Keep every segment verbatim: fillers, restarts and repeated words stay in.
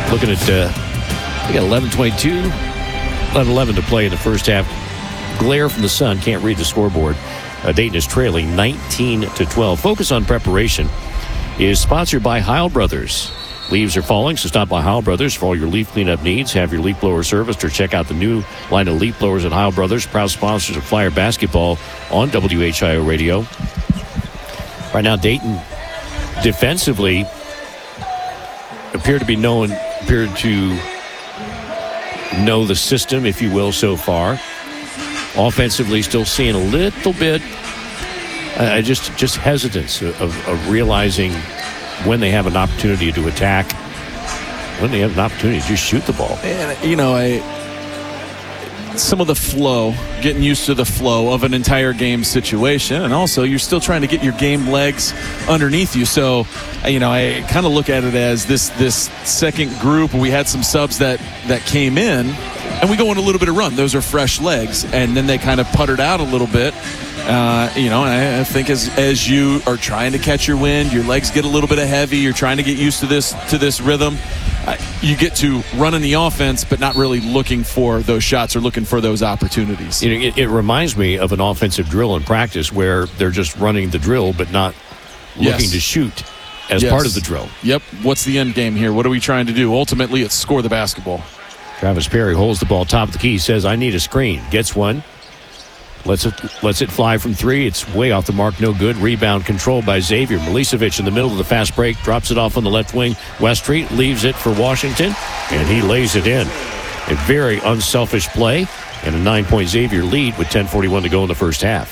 Looking at, uh, we got eleven twenty-two, eleven eleven to play in the first half. Glare from the sun, can't read the scoreboard. Uh, Dayton is trailing nineteen to twelve. Focus on Preparation is sponsored by Heil Brothers. Leaves are falling, so stop by Heil Brothers for all your leaf cleanup needs. Have your leaf blower serviced or check out the new line of leaf blowers at Heil Brothers, proud sponsors of Flyer basketball on W H I O Radio. Right now, Dayton defensively appear to be known, appear to know the system, if you will, so far. Offensively, still seeing a little bit, uh, just just hesitance of, of realizing when they have an opportunity to attack, when they have an opportunity to just shoot the ball. And, you know, I, some of the flow, getting used to the flow of an entire game situation, and also you're still trying to get your game legs underneath you. So, you know, I kind of look at it as this this second group where we had some subs that, that came in, and we go on a little bit of run. Those are fresh legs, and then they kind of puttered out a little bit. Uh, you know, and I, I think as as you are trying to catch your wind, your legs get a little bit of heavy. You're trying to get used to this to this rhythm. Uh, you get to running the offense, but not really looking for those shots or looking for those opportunities. You know, it, it reminds me of an offensive drill in practice where they're just running the drill, but not looking Yes. to shoot as Yes. part of the drill. Yep. What's the end game here? What are we trying to do? Ultimately, it's score the basketball. Travis Perry holds the ball top of the key, says, I need a screen. Gets one. Lets it, lets it fly from three. It's way off the mark. No good. Rebound controlled by Xavier. Milicevic in the middle of the fast break. Drops it off on the left wing. Weststreet leaves it for Washington, and he lays it in. A very unselfish play and a nine-point Xavier lead with ten forty-one to go in the first half.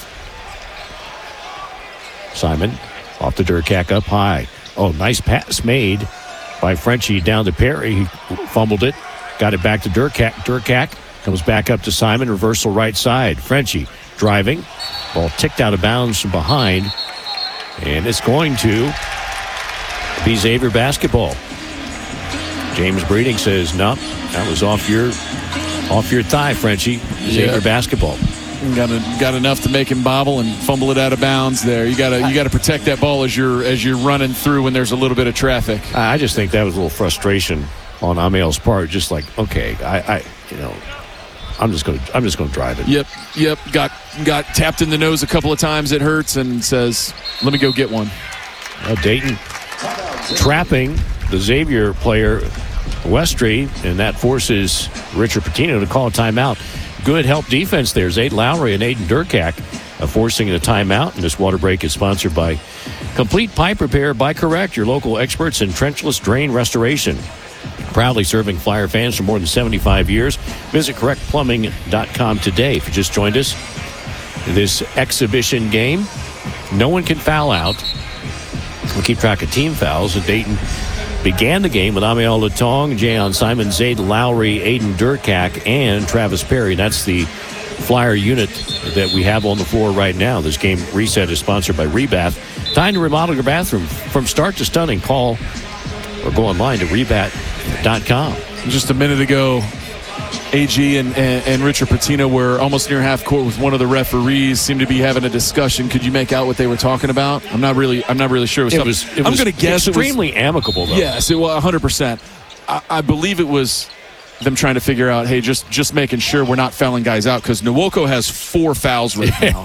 Simon off the Durkak up high. Oh, nice pass made by Frenchie down to Perry. He fumbled it. Got it back to Durkak. Durkak comes back up to Simon. Reversal right side. Frenchie driving. Ball ticked out of bounds from behind. And it's going to be Xavier basketball. James Breeding says, no, that was off your off your thigh, Frenchie. Xavier Yeah. basketball. Got a, got enough to make him bobble and fumble it out of bounds there. You got to you got to protect that ball as you're as you're running through when there's a little bit of traffic. I just think that was a little frustration on Amel's part. Just like, okay, I, I you know, I'm just going to I'm just going to drive it. Yep, yep. Got got tapped in the nose a couple of times. It hurts, and says, "Let me go get one." Well, Dayton trapping the Xavier player Westry, and that forces Richard Pitino to call a timeout. Good help defense there. Zayd Lowry and Aiden Durkak uh, forcing a timeout. And this water break is sponsored by Complete Pipe Repair by Correct, your local experts in trenchless drain restoration. Proudly serving Flyer fans for more than seventy-five years. Visit correct plumbing dot com today. If you just joined us, this exhibition game, no one can foul out. We'll keep track of team fouls. And Dayton began the game with Amiel Latong, Jayon Simon, Zayd Lowry, Aiden Durkak, and Travis Perry. That's the Flyer unit that we have on the floor right now. This game reset is sponsored by Rebath. Time to remodel your bathroom from start to stunning. Call or go online to rebat dot com. Just a minute ago, A G and, and, and Richard Pitino were almost near half court with one of the referees. Seemed to be having a discussion. Could you make out what they were talking about? I'm not really. I'm not really sure. It was. It was, it I'm was going to guess extremely it was, amicable, though. Yes, it was one hundred percent. I, I believe it was them trying to figure out, hey, just just making sure we're not fouling guys out, because Nwoko has four fouls right now.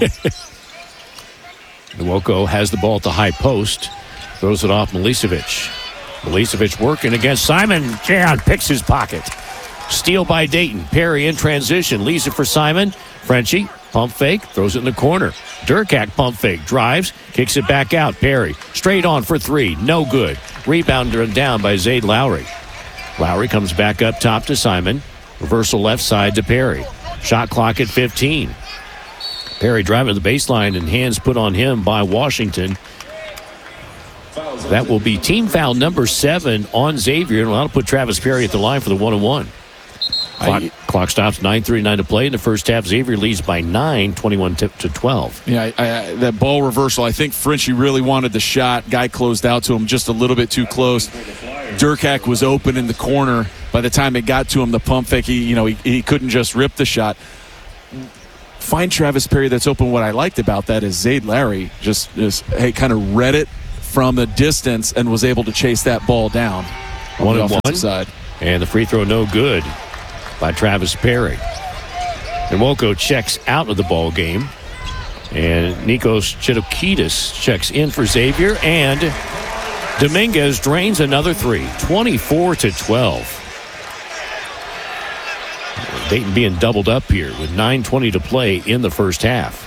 Nwoko has the ball at the high post, throws it off Milicevic. Milicevic working against Simon. Jayon picks his pocket. Steal by Dayton. Perry in transition. Leaves it for Simon. Frenchie, pump fake, throws it in the corner. Durkak pump fake, drives, kicks it back out. Perry, straight on for three. No good. Rebounded down by Zayd Lowry. Lowry comes back up top to Simon. Reversal left side to Perry. Shot clock at fifteen. Perry driving to the baseline and hands put on him by Washington. That will be team foul number seven on Xavier, and that'll put Travis Perry at the line for the one-on-one. Clock, I, clock stops, nine thirty-nine to play in the first half. Xavier leads by nine, twenty-one to twelve. Yeah, I, I, that ball reversal, I think Frenchie really wanted the shot. Guy closed out to him just a little bit too close. Durkak was open in the corner. By the time it got to him, the pump fake, he, you know, he, he couldn't just rip the shot. Find Travis Perry that's open. What I liked about that is Zayd Lowry just, just hey, kind of read it from a distance and was able to chase that ball down on one the and offensive one side. And the free throw no good by Travis Perry. And Nwoko checks out of the ball game. And Nikos Chitokidis checks in for Xavier. And Dominguez drains another three. twenty-four to twelve. Dayton being doubled up here with nine twenty to play in the first half.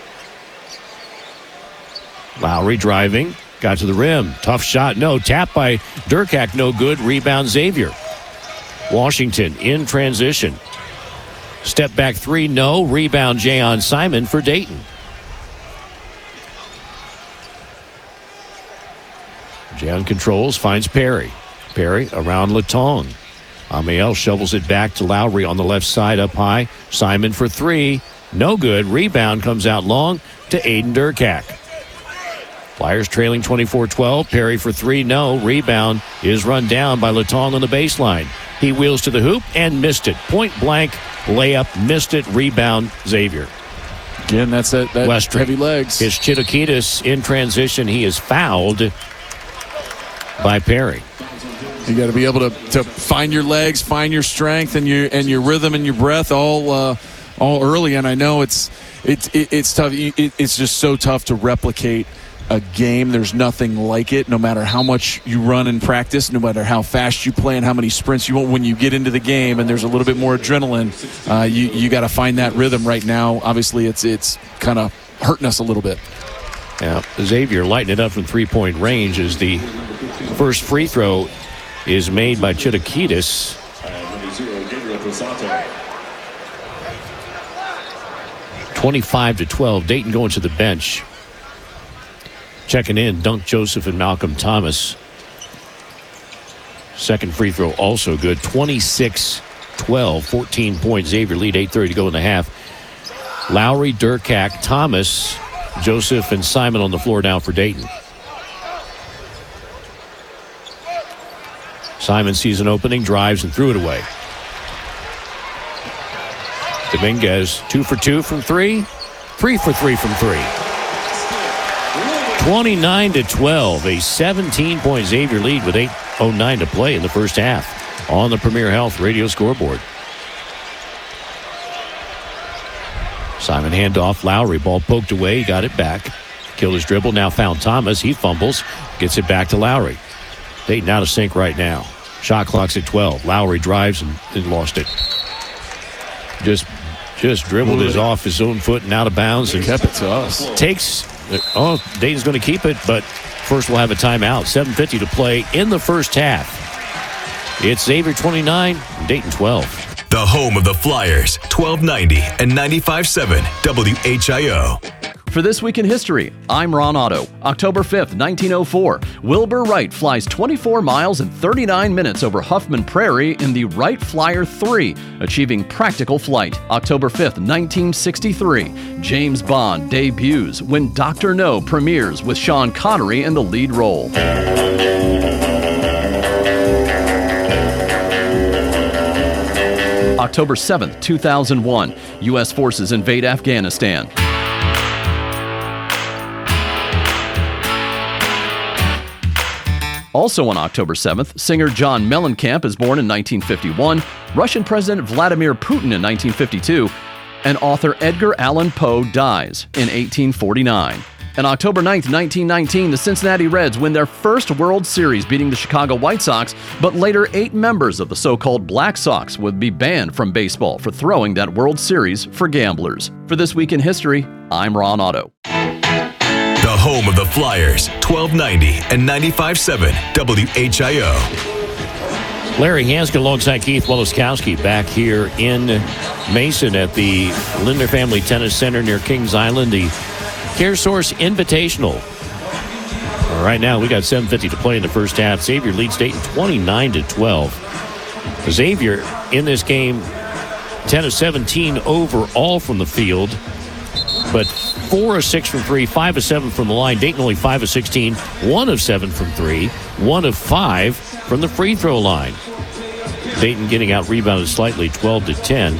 Lowry driving. Got to the rim. Tough shot. No. Tap by Durkak. No good. Rebound Xavier. Washington in transition. Step back three. No. Rebound Jayon Simon for Dayton. Jayon controls. Finds Perry. Perry around Latong. Amiel shovels it back to Lowry on the left side up high. Simon for three. No good. Rebound comes out long to Aiden Durkak. Flyers trailing twenty-four twelve. Perry for three. No. Rebound is run down by Latong on the baseline. He wheels to the hoop and missed it. Point blank layup. Missed it. Rebound Xavier. Again, that's that, that Westry. Heavy legs. It's Chitokidis in transition. He is fouled by Perry. You got to be able to, to find your legs, find your strength, and your and your rhythm and your breath all uh, all early. And I know it's it's it, it's tough. It, it's just so tough to replicate a game. There's nothing like it. No matter how much you run in practice, no matter how fast you play and how many sprints you want, when you get into the game and there's a little bit more adrenaline, uh, you you got to find that rhythm. Right now, obviously, it's it's kind of hurting us a little bit. Yeah, Xavier lighting it up from three-point range as the first free throw is made by Chitokidis. twenty-five to twelve. Dayton going to the bench. Checking in, Dunk Joseph and Malcolm Thomas. Second free throw also good. twenty-six twelve. fourteen point Xavier lead. eight thirty to go in the half. Lowry, Durkak, Thomas, Joseph, and Simon on the floor now for Dayton. Simon sees an opening, drives, and threw it away. Dominguez, two for two from three. Three for three from three. twenty-nine to twelve. A seventeen point Xavier lead with eight oh nine to play in the first half on the Premier Health radio scoreboard. Simon handoff. Lowry, ball poked away. Got it back. Killed his dribble. Now found Thomas. He fumbles. Gets it back to Lowry. Dayton out of sync right now. Shot clock's at twelve. Lowry drives and, and lost it. Just just dribbled his off his own foot and out of bounds. And kept it to us. Takes, oh, Dayton's going to keep it, but first we'll have a timeout. seven fifty to play in the first half. It's Xavier twenty-nine, Dayton twelve. The home of the Flyers, twelve ninety and ninety-five point seven W H I O. For This Week in History, I'm Ron Otto. October fifth, nineteen oh four, Wilbur Wright flies twenty-four miles and thirty-nine minutes over Huffman Prairie in the Wright Flyer three, achieving practical flight. October fifth, nineteen sixty-three, James Bond debuts when Doctor No premieres with Sean Connery in the lead role. October seventh, two thousand one, U S forces invade Afghanistan. Also on October seventh, singer John Mellencamp is born in nineteen fifty-one, Russian President Vladimir Putin in nineteen fifty-two, and author Edgar Allan Poe dies in eighteen forty-nine. On October ninth, nineteen nineteen, the Cincinnati Reds win their first World Series, beating the Chicago White Sox, but later eight members of the so-called Black Sox would be banned from baseball for throwing that World Series for gamblers. For This Week in History, I'm Ron Otto. The home of the Flyers, twelve ninety and ninety-five point seven W H I O. Larry Hanskin alongside Keith Woloskowski back here in Mason at the Linder Family Tennis Center near Kings Island, the CareSource Invitational. Right now, we got seven fifty to play in the first half. Xavier leads Dayton twenty-nine to twelve. Xavier in this game, ten of seventeen overall from the field, but four of six from three, five of seven from the line. Dayton only five of sixteen, one of seven from three, one of five from the free throw line. Dayton getting out rebounded slightly, twelve to ten.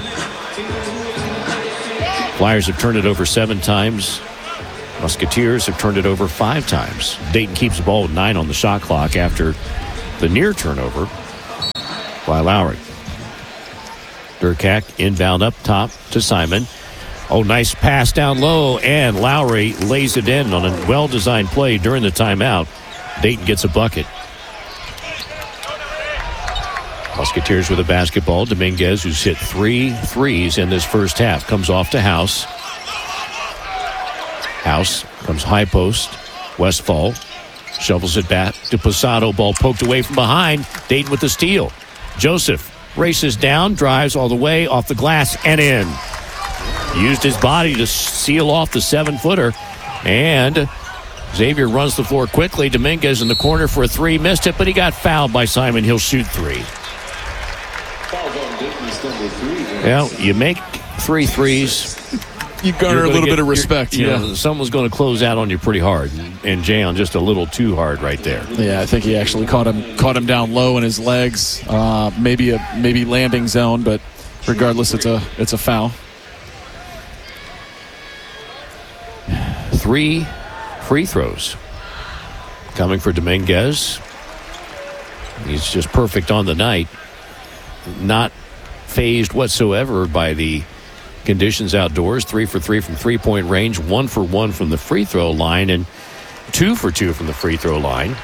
Flyers have turned it over seven times. Musketeers have turned it over five times. Dayton keeps the ball with nine on the shot clock after the near turnover. by Lowry. Durkak inbound up top to Simon. Oh, nice pass down low, and Lowry lays it in on a well-designed play during the timeout. Dayton gets a bucket. Musketeers with a basketball. Dominguez, who's hit three threes in this first half, comes off to House. House comes high post. Westfall shovels it back to Posado. Ball poked away from behind. Dayton with the steal. Joseph races down, drives all the way off the glass and in. Used his body to seal off the seven-footer. And Xavier runs the floor quickly. Dominguez in the corner for a three. Missed it, but he got fouled by Simon. He'll shoot three. Well, you make three threes. You garner a little get, bit of respect. You yeah. know, someone's going to close out on you pretty hard. And Jayon just a little too hard right there. Yeah, I think he actually caught him caught him down low in his legs. Uh, maybe a maybe landing zone, but regardless, it's a it's a foul. Three free throws coming for Dominguez. He's just perfect on the night. Not fazed whatsoever by the conditions outdoors. Three for three from three-point range. One for one from the free throw line. And two for two from the free throw line.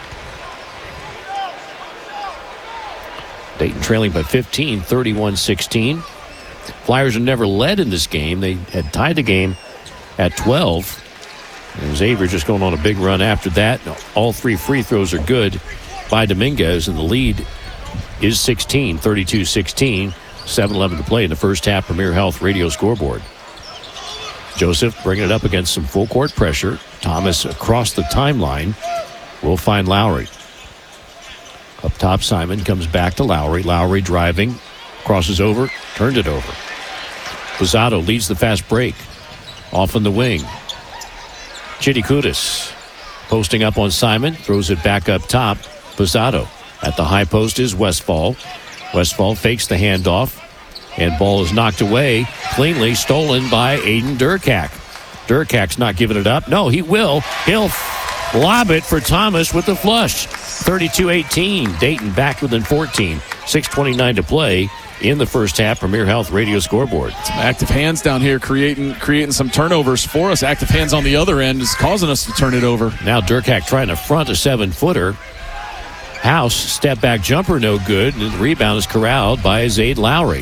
Dayton trailing by fifteen, thirty-one sixteen. Flyers have never led in this game. They had tied the game at twelve. And Xavier just going on a big run after that. All three free throws are good by Dominguez, and the lead is sixteen, thirty-two sixteen. seven eleven to play in the first half. Premier Health Radio scoreboard. Joseph bringing it up against some full court pressure. Thomas across the timeline will find Lowry. Up top, Simon comes back to Lowry. Lowry driving, crosses over, turned it over. Posado leads the fast break. Off on the wing. Chidi Kudus posting up on Simon, throws it back up top. Posado at the high post is Westfall. Westfall fakes the handoff, and ball is knocked away, cleanly stolen by Aiden Durkak. Durkak's not giving it up. No, he will. He'll lob it for Thomas with the flush. thirty-two eighteen. Dayton back within fourteen. six twenty-nine to play in the first half. Premier Health Radio scoreboard. Some active hands down here creating creating some turnovers for us. Active hands on the other end is causing us to turn it over. Now Durkak trying to front a seven-footer. House, step back jumper, no good. And the rebound is corralled by Zaid Lowry.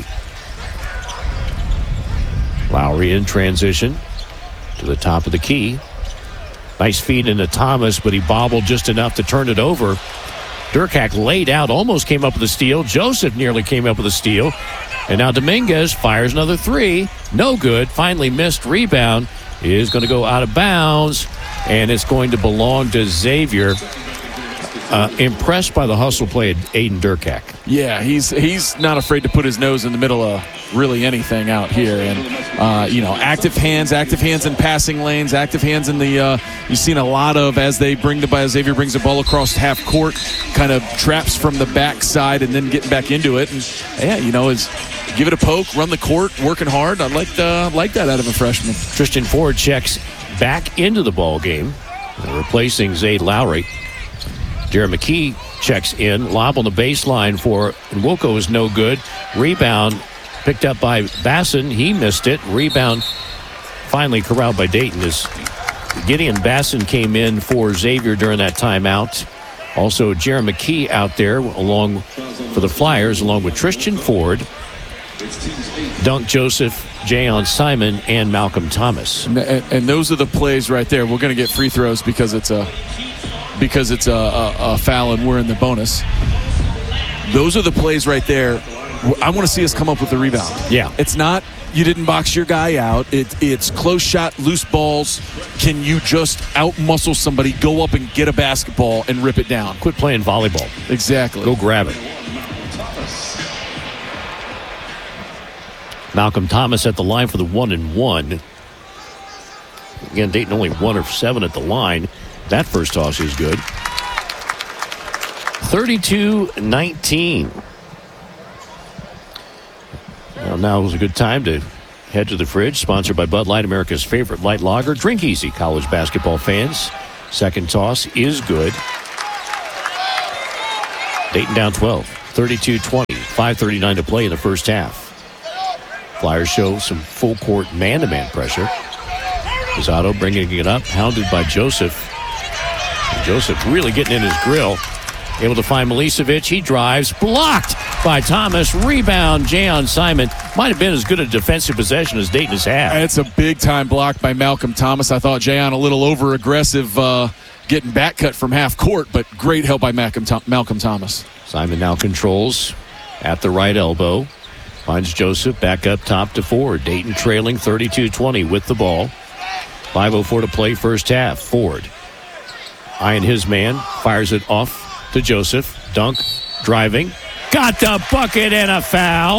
Lowry in transition to the top of the key. Nice feed into Thomas, but he bobbled just enough to turn it over. Durkak laid out, almost came up with a steal. Joseph nearly came up with a steal. And now Dominguez fires another three. No good. Finally missed. Rebound is going to go out of bounds, and it's going to belong to Xavier. Uh, impressed by the hustle play of Aiden Durkak. Yeah, he's he's not afraid to put his nose in the middle of really anything out here. And, uh, you know, active hands, active hands in passing lanes, active hands in the, uh, you've seen a lot of as they bring the, as Xavier brings the ball across half court, kind of traps from the backside and then getting back into it. And, yeah, you know, is give it a poke, run the court, working hard. I like, uh, like that out of a freshman. Tristan Ford checks back into the ball game, replacing Zaid Lowry. Jared McKee checks in. Lob on the baseline for Nwoko is no good. Rebound picked up by Basson. He missed it. Rebound finally corralled by Dayton as Gideon Basson came in for Xavier during that timeout. Also, Jared McKee out there along for the Flyers, along with Tristan Ford, Dunk Joseph, Jayon Simon, and Malcolm Thomas. And, and those are the plays right there. We're going to get free throws because it's a because it's a, a, a foul and we're in the bonus. Those are the plays right there. I want to see us come up with the rebound. Yeah. It's not you didn't box your guy out. It, it's close shot, loose balls. Can you just out-muscle somebody, go up and get a basketball and rip it down? Quit playing volleyball. Exactly. Go grab it. Malcolm Thomas at the line for the one and one. Again, Dayton only one of seven at the line. That first toss is good. thirty-two nineteen. Well, now is a good time to head to the fridge. Sponsored by Bud Light, America's favorite light lager. Drink easy, college basketball fans. Second toss is good. Dayton down twelve. thirty-two twenty. five thirty-nine to play in the first half. Flyers show some full court man-to-man pressure. Posado bringing it up, hounded by Joseph. And Joseph really getting in his grill. Able to find Milicevic. He drives. Blocked by Thomas. Rebound, Jayon Simon. Might have been as good a defensive possession as Dayton has had. It's a big-time block by Malcolm Thomas. I thought Jayon a little over-aggressive uh, getting back cut from half court, but great help by Malcolm, Th- Malcolm Thomas. Simon now controls at the right elbow. Finds Joseph back up top to Ford. Dayton trailing thirty-two twenty with the ball. five oh four to play first half. Ford eyeing his man. Fires it off to Joseph. Dunk. Driving. Got the bucket and a foul.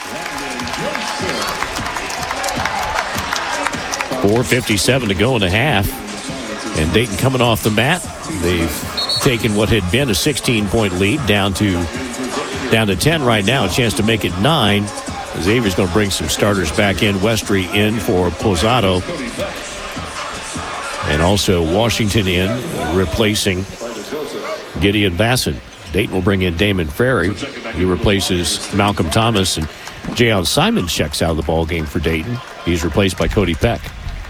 four fifty-seven to go in the half. And Dayton coming off the mat. They've taken what had been a sixteen-point lead down to down to ten right now. A chance to make it nine. Xavier's going to bring some starters back in. Westry in for Posado. And also Washington in, replacing Gideon Basson. Dayton will bring in Damon Ferry. He replaces Malcolm Thomas. And Jayon Simon checks out of the ball game for Dayton. He's replaced by Cody Peck.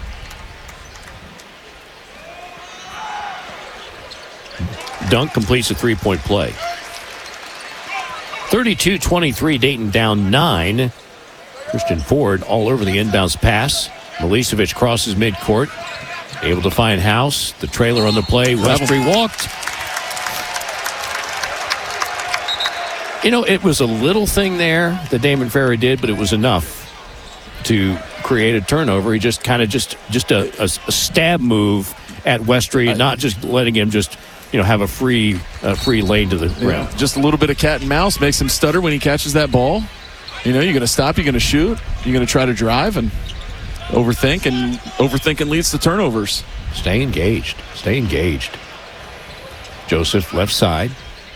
Dunk completes a three-point play. thirty-two twenty-three, Dayton down nine. Christian Ford all over the inbounds pass. Milicevic crosses midcourt. Able to find House. The trailer on the play. Westry walked. You know, it was a little thing there that Damon Ferry did, but it was enough to create a turnover. He just kind of just just a, a, a stab move at Westry, not just letting him just, you know, have a free uh, free lane to the rim. Yeah, just a little bit of cat and mouse makes him stutter when he catches that ball. You know, you're going to stop, you're going to shoot, you're going to try to drive and overthink, and overthinking leads to turnovers. Stay engaged. Stay engaged. Joseph left side.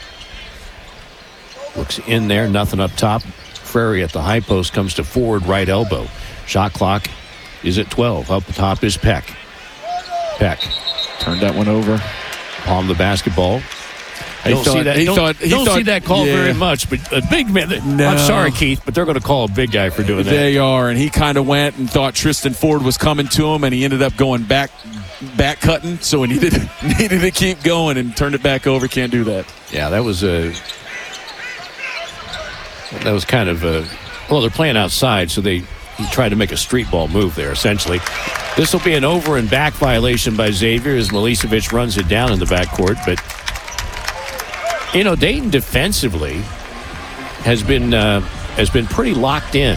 Looks in there, nothing up top. Ferry at the high post comes to Ford, right elbow. Shot clock is at twelve. Up top is Peck. Peck. Turned that one over. Palm the basketball. He don't thought, see that, he don't, thought, he don't thought, see that call yeah. very much, but a big man. No. I'm sorry, Keith, but they're going to call a big guy for doing that. They are, and he kind of went and thought Tristan Ford was coming to him, and he ended up going back back cutting, so he needed, needed to keep going and turned it back over. Can't do that. Yeah, that was a... That was kind of a... Well, they're playing outside, so they he tried to make a street ball move there, essentially. This will be an over and back violation by Xavier as Milicevic runs it down in the backcourt, but... You know, Dayton defensively has been uh, has been pretty locked in.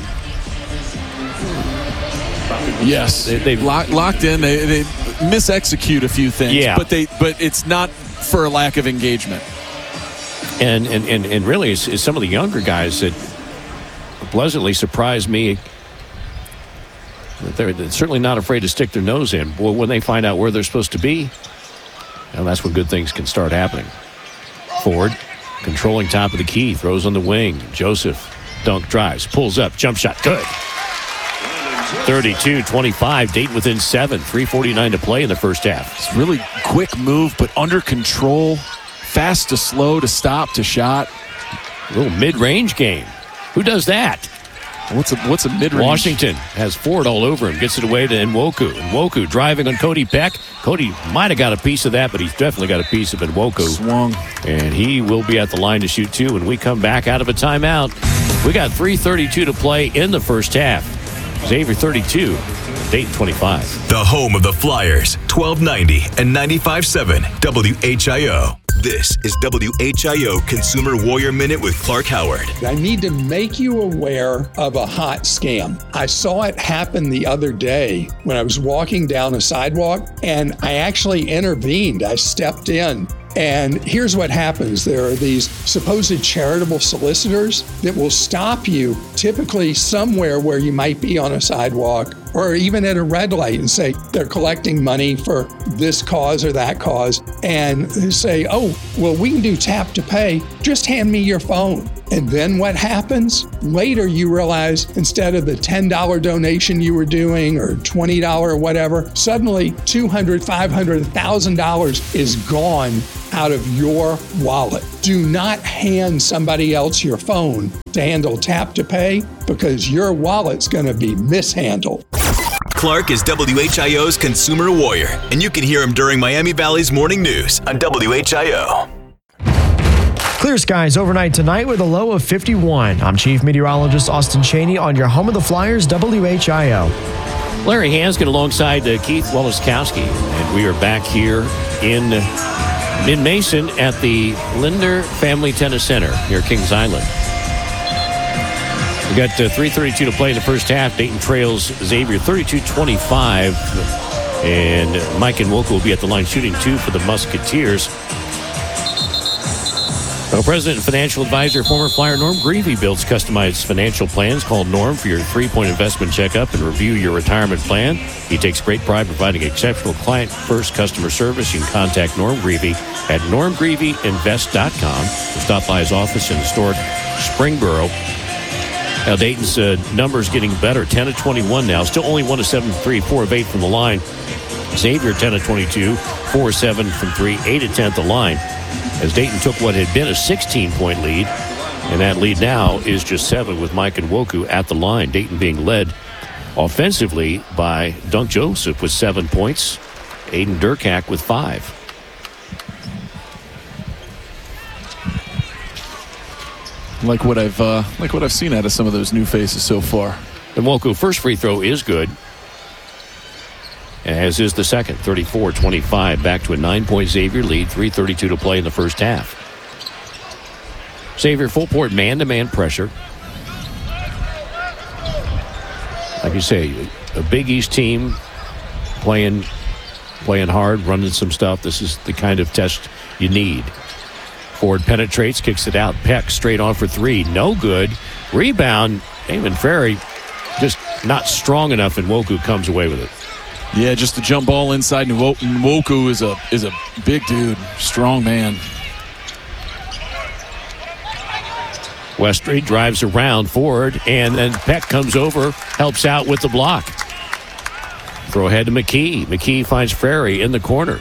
Yes, they, they've locked locked in. They, they misexecute a few things, yeah. but they but it's not for a lack of engagement. And and and, and really, it's, it's some of the younger guys that pleasantly surprised me. They're, they're certainly not afraid to stick their nose in. Well, when they find out where they're supposed to be, and that's when good things can start happening. Ford controlling top of the key, throws on the wing. Joseph dunk drives, pulls up, jump shot, good. thirty-two twenty-five, Dayton within seven, three forty-nine to play in the first half. It's really quick move, but under control, fast to slow to stop to shot. A little mid-range game. Who does that? What's a what's a mid-range? Washington has Ford all over him, gets it away to Nwoku. Nwoku driving on Cody Peck. Cody might have got a piece of that, but he's definitely got a piece of Nwoku. Swung. And he will be at the line to shoot two when we come back out of a timeout. We got three thirty-two to play in the first half. Xavier thirty-two, Dayton twenty-five. The home of the Flyers, twelve ninety and ninety-five point seven W H I O. This is W H I O Consumer Warrior Minute with Clark Howard. I need to make you aware of a hot scam. I saw it happen the other day when I was walking down a sidewalk, and I actually intervened. I stepped in. And here's what happens. There are these supposed charitable solicitors that will stop you typically somewhere where you might be on a sidewalk or even at a red light and say they're collecting money for this cause or that cause, and say, oh, oh, well, we can do tap to pay. Just hand me your phone. And then what happens? Later, you realize instead of the ten dollars donation you were doing or twenty dollars or whatever, suddenly two hundred dollars, five hundred dollars, one thousand dollars is gone out of your wallet. Do not hand somebody else your phone to handle tap to pay because your wallet's going to be mishandled. Clark is W H I O's consumer warrior, and you can hear him during Miami Valley's morning news on W H I O. Clear skies overnight tonight with a low of fifty-one. I'm Chief Meteorologist Austin Cheney on your home of the Flyers, W H I O. Larry Hanskin alongside uh, Keith Woloskowski, and we are back here in Mid-Mason at the Linder Family Tennis Center near Kings Island. We got uh, three thirty-two to play in the first half. Dayton trails Xavier thirty-two twenty-five, and Mike and Woka will be at the line shooting two for the Musketeers. Well, President and Financial Advisor, former Flyer Norm Greavy, builds customized financial plans. Call Norm for your three-point investment checkup and review your retirement plan. He takes great pride in providing exceptional client-first customer service. You can contact Norm Greavy at norm greavy invest dot com or stop by his office in historic Springboro. Now, Dayton's uh, numbers getting better, ten of twenty-one now. Still only one of seven from three, four of eight from the line. Xavier, ten of twenty-two, four of seven from three, eight of ten at the line. As Dayton took what had been a sixteen-point lead, and that lead now is just seven with Mike and Woku at the line. Dayton being led offensively by Dunk Joseph with seven points, Aiden Durkak with five. Like what I've uh, like what I've seen out of some of those new faces so far. And Woku first free throw is good, as is the second. thirty-four twenty-five, back to a nine-point Xavier lead. three thirty-two to play in the first half. Xavier full court man-to-man pressure. Like you say, a Big East team playing playing hard, running some stuff. This is the kind of test you need. Ford penetrates, kicks it out. Peck straight on for three. No good. Rebound. Damon Ferry just not strong enough, and Woku comes away with it. Yeah, just a jump ball inside. Nwoku is a is a big dude, strong man. Westry drives around Ford, and then Peck comes over, helps out with the block. Throw ahead to McKee. McKee finds Ferry in the corner.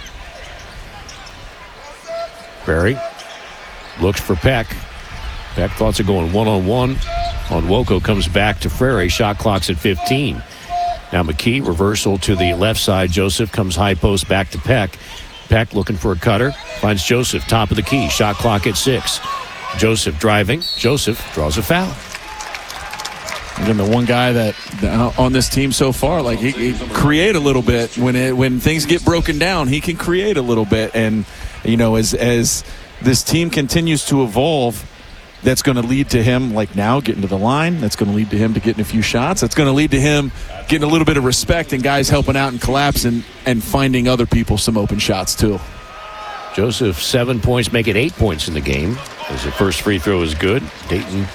Ferry looks for Peck. Peck thoughts of going one-on-one. On Woko comes back to Ferry. Shot clock's at fifteen. Now McKee, reversal to the left side. Joseph comes high post back to Peck. Peck looking for a cutter. Finds Joseph, top of the key. Shot clock at six. Joseph driving. Joseph draws a foul. Again, the one guy that uh, on this team so far, like he, he create a little bit when it when things get broken down. He can create a little bit, and you know, as as this team continues to evolve, that's going to lead to him, like now, getting to the line. That's going to lead to him to getting a few shots. That's going to lead to him getting a little bit of respect and guys helping out and collapsing and finding other people some open shots too. Joseph, seven points, make it eight points in the game. As the first free throw is good. Dayton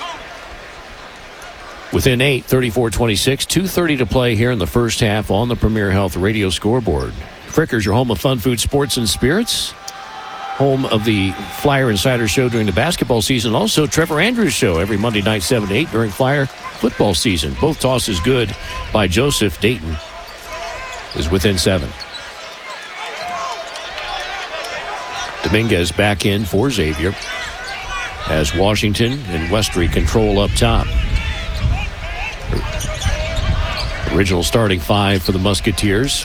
within eight, thirty-four twenty-six. two thirty to play here in the first half on the Premier Health Radio scoreboard. Frickers, your home of fun, food, sports, and spirits. Home of the Flyer Insider Show during the basketball season. Also, Trevor Andrews Show every Monday night, seven to eight during Flyer football season. Both tosses good by Joseph. Dayton is within seven. Dominguez back in for Xavier as Washington and Westry control up top. Original starting five for the Musketeers.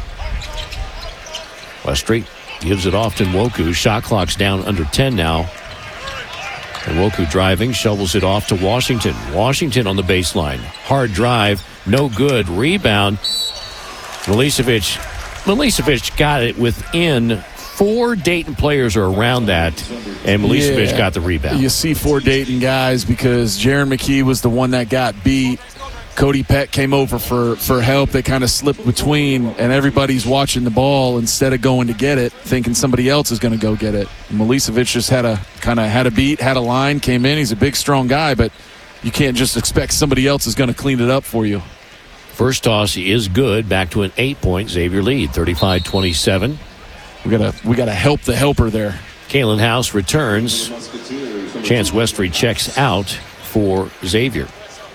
Westry gives it off to Nwoku. Shot clock's down under ten now. And Nwoku driving, shovels it off to Washington. Washington on the baseline. Hard drive, no good. Rebound. Milicevic. Milicevic got it within four Dayton players are around that, and Milicevic yeah, got the rebound. You see four Dayton guys because Jaron McKee was the one that got beat. Cody Peck came over for, for help. They kind of slipped between, and everybody's watching the ball instead of going to get it, thinking somebody else is going to go get it. Milicevic just had a kind of had a beat, had a line, came in. He's a big, strong guy, but you can't just expect somebody else is going to clean it up for you. First toss is good. Back to an eight-point Xavier lead, thirty-five twenty-seven. We gotta we gotta help the helper there. Kalen House returns. Chance Westry checks out for Xavier.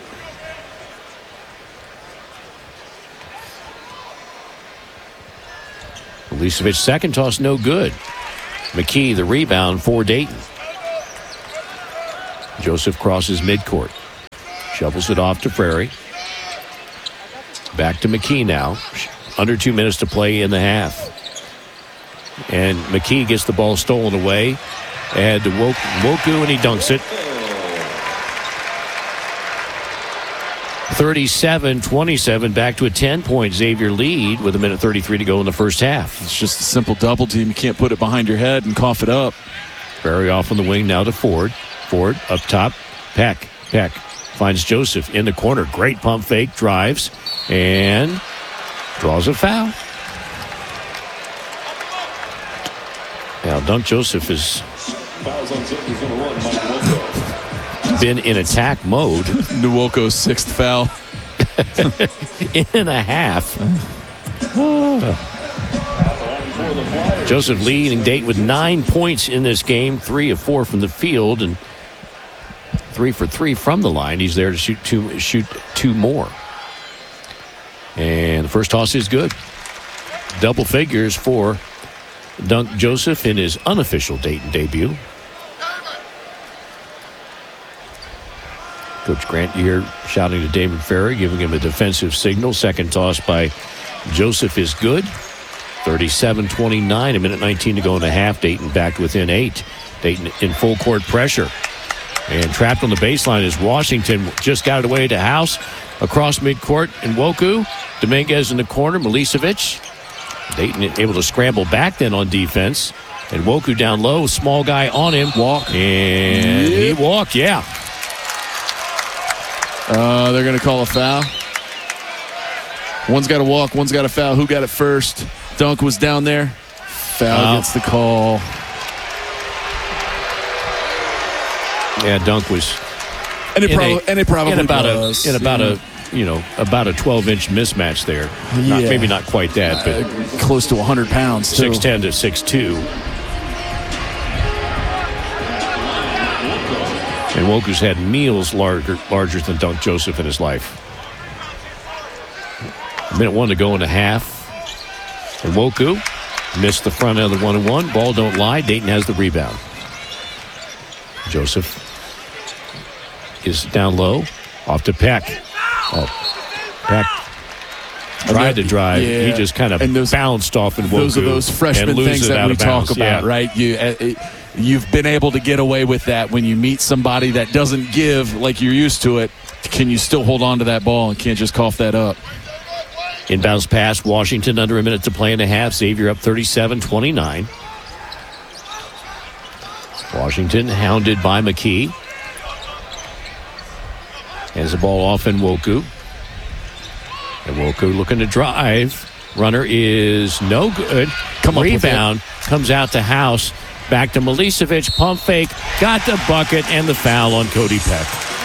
Milicevic second toss, no good. McKee the rebound for Dayton. Joseph crosses midcourt. Shovels it off to Frary. Back to McKee now. Under two minutes to play in the half. And McKee gets the ball stolen away. And to Woku, and he dunks it. thirty-seven twenty-seven, back to a ten-point Xavier lead with a minute thirty-three to go in the first half. It's just a simple double team. You can't put it behind your head and cough it up. Frary off on the wing now to Ford. Ford up top. Peck. Peck finds Joseph in the corner. Great pump fake. Drives. And draws a foul. Now, Dunk Joseph has been in attack mode. Nwoko's sixth foul. In a half. Joseph leading Dayton with nine points in this game. Three of four from the field and three for three from the line. He's there to shoot two, shoot two more. And the first toss is good. Double figures for Dunk Joseph in his unofficial Dayton debut. Coach Grant here shouting to David Frary, giving him a defensive signal. Second toss by Joseph is good. thirty-seven twenty-nine, a minute nineteen to go in the half. Dayton back within eight. Dayton in full court pressure. And trapped on the baseline is Washington. Just got it away to House. Across midcourt, and Woku. Dominguez in the corner. Milicevic. Dayton able to scramble back then on defense. And Woku down low. Small guy on him. Walk. And yep. he walked, yeah. Uh, they're going to call a foul. One's got to walk. One's got a foul. Who got it first? Dunk was down there. Foul uh, gets the call. Yeah, Dunk was... And it, in prob- a, and it probably in about was. A, in about yeah. a, you know, about a twelve-inch mismatch there. Not, yeah. Maybe not quite that, but... Uh, close to one hundred pounds, too. six ten to six two. And Woku's had meals larger, larger than Dunk Joseph in his life. A minute one to go in the half. And Woku missed the front end of the one and one. Ball don't lie. Dayton has the rebound. Joseph is down low. Off to Peck. Oh, Peck tried to drive. Yeah. He just kind of those, bounced off and Woku. Those are those freshman things that we talk about, yeah. right? You, uh, it, you've been able to get away with that when you meet somebody that doesn't give like you're used to it. Can you still hold on to that ball and can't just cough that up? Inbounds pass. Washington under a minute to play in the half. Xavier up thirty-seven twenty-nine. Washington hounded by McKee. Hands the ball off in Woku. And Woku looking to drive. Runner is no good. Come Rebound comes out to House. Back to Milicevic. Pump fake. Got the bucket and the foul on Cody Peck.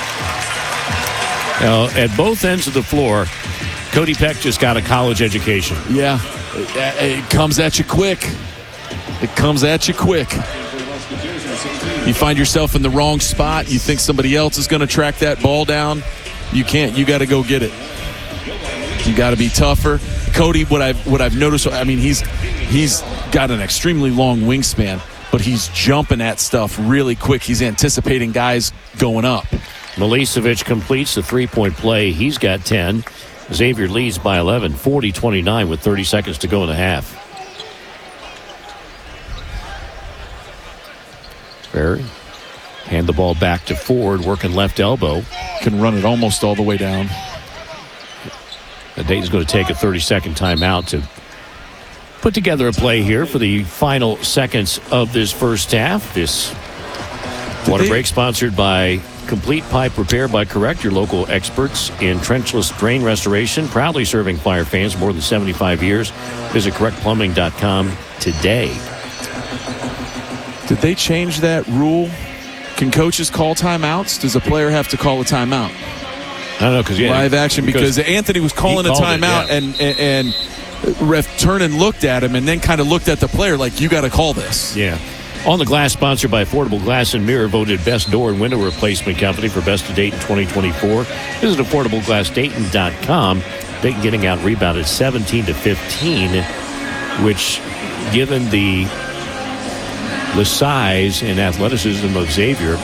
Now, at both ends of the floor, Cody Peck just got a college education. Yeah. It, it comes at you quick. It comes at you quick. You find yourself in the wrong spot. You think somebody else is going to track that ball down. You can't. You got to go get it. You got to be tougher. Cody, what I've what I've noticed, I mean, he's he's got an extremely long wingspan, but he's jumping at stuff really quick. He's anticipating guys going up. Milicevic completes the three-point play. He's got ten. Xavier leads by eleven, forty twenty-nine with thirty seconds to go in the half. Frary. Hand the ball back to Ford, working left elbow. Can run it almost all the way down. And Dayton's going to take a thirty-second timeout to put together a play here for the final seconds of this first half. This water they- break sponsored by Complete Pipe Repair by Correct, your local experts in trenchless drain restoration, proudly serving Flyer fans more than seventy-five years. Visit correct plumbing dot com today. Did they change that rule? Can coaches call timeouts? Does a player have to call a timeout? I don't know because yeah, live action because, because Anthony was calling a timeout it, yeah. and, and and ref turned and looked at him and then kind of looked at the player like, you got to call this. Yeah. On the Glass, sponsored by Affordable Glass and Mirror, voted Best Door and Window Replacement Company for Best to Date in twenty twenty-four. Visit affordable glass dayton dot com. Dayton getting out rebounded seventeen to fifteen, which, given the the size and athleticism of Xavier,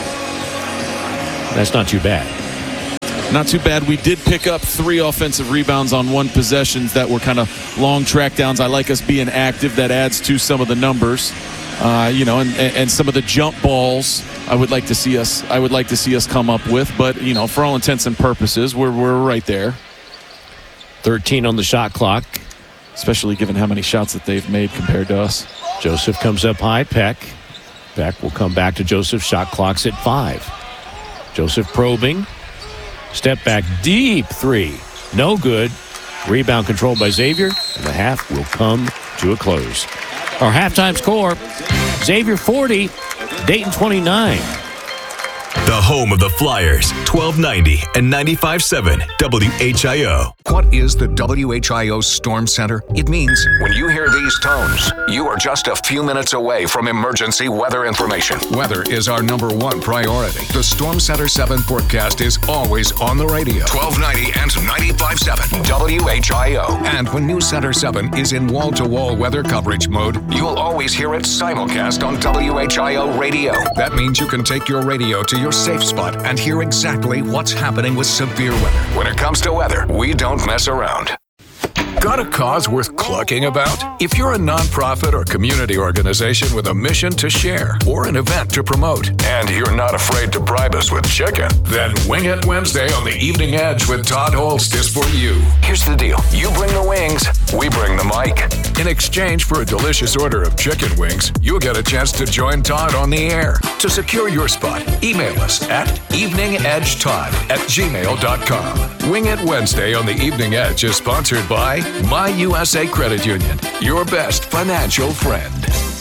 that's not too bad. Not too bad. We did pick up three offensive rebounds on one possessions that were kind of long track downs. I like us being active. That adds to some of the numbers. Uh, you know, and, and some of the jump balls I would like to see us I would like to see us come up with, but you know, for all intents and purposes, we're we're right there. thirteen on the shot clock, especially given how many shots that they've made compared to us. Joseph comes up high. Peck. Peck will come back to Joseph. Shot clock's at five. Joseph probing. Step back deep three. No good. Rebound controlled by Xavier, and the half will come to a close. Our halftime score, Xavier forty, Dayton twenty-nine. The home of the Flyers, twelve ninety and ninety-five point seven W H I O. What is the W H I O Storm Center? It means when you hear these tones, you are just a few minutes away from emergency weather information. Weather is our number one priority. The Storm Center seven forecast is always on the radio. twelve ninety and ninety-five point seven W H I O. And when News Center seven is in wall-to-wall weather coverage mode, you'll always hear it simulcast on W H I O radio. That means you can take your radio to your safe spot and hear exactly what's happening with severe weather. When it comes to weather, we don't mess around. Got a cause worth clucking about? If you're a nonprofit or community organization with a mission to share or an event to promote, and you're not afraid to bribe us with chicken, then Wing It Wednesday on the Evening Edge with Todd Holst is for you. Here's the deal. You bring the wings, we bring the mic. In exchange for a delicious order of chicken wings, you'll get a chance to join Todd on the air. To secure your spot, email us at eveningedgetodd at gmail dot com. Wing It Wednesday on the Evening Edge is sponsored by My U S A Credit Union, your best financial friend.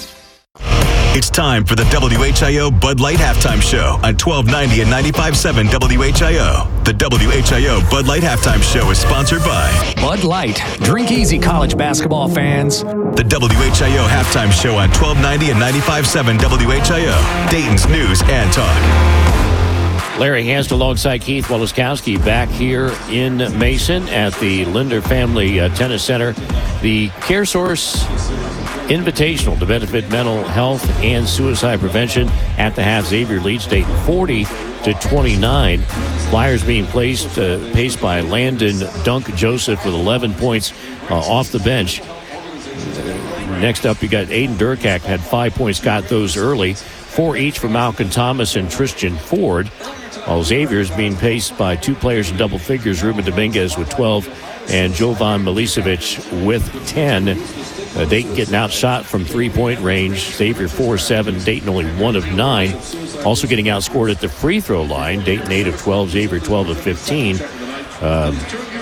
It's time for the W H I O Bud Light Halftime Show on twelve ninety and ninety-five point seven W H I O. The W H I O Bud Light Halftime Show is sponsored by Bud Light. Drink easy, college basketball fans. The W H I O Halftime Show on twelve ninety and ninety-five point seven W H I O. Dayton's News and Talk. Larry Hanst alongside Keith Woloskowski back here in Mason at the Linder Family uh, Tennis Center. The CareSource Invitational to benefit mental health and suicide prevention at the half. Xavier leads Dayton forty to twenty-nine. Flyers being placed, uh, paced by Landon Dunk Joseph with eleven points uh, off the bench. Uh, next up, you got Aiden Durkak, had five points, got those early. Four each for Malcolm Thomas and Tristan Ford. While Xavier is being paced by two players in double figures, Ruben Dominguez with twelve and Jovan Milicevic with ten. Uh, Dayton getting outshot from three-point range. Xavier four seven, Dayton only one of nine. Also getting outscored at the free throw line. Dayton eight of twelve, Xavier twelve of fifteen. Um,